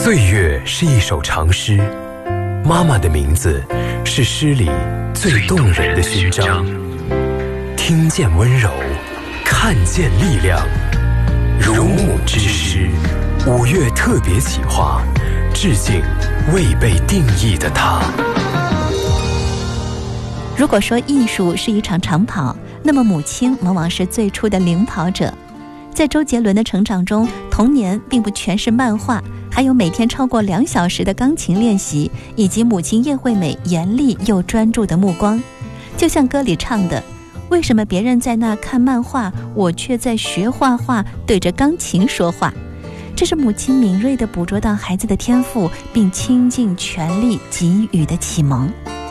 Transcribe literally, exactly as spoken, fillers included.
岁月是一首长诗，妈妈的名字是诗里最动人的勋章。听见温柔，看见力量，如母之诗，五月特别企划，致敬未被定义的她。 如果说艺术是一场长跑，那么母亲往往是最初的领跑者。在周杰伦的成长中，童年并不全是漫画，还有每天超过两小时的钢琴练习，以及母亲叶惠美严厉又专注的目光。就像歌里唱的，为什么别人在那看漫画，我却在学画画，对着钢琴说话？这是母亲敏锐地捕捉到孩子的天赋，并倾尽全力给予的启蒙。